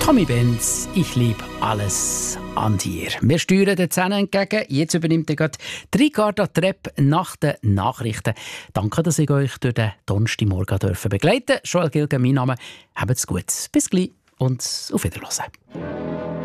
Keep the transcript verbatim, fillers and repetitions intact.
Tommy Benz, ich liebe alles an dir. Wir steuern den Zähnen entgegen. Jetzt übernimmt er gerade Ricarda Trepp nach den Nachrichten. Danke, dass ich euch durch den Donnerstagmorgen begleiten durfte. Joel Gilgen, mein Name. Habt's gut. Bis gleich und auf Wiederhören.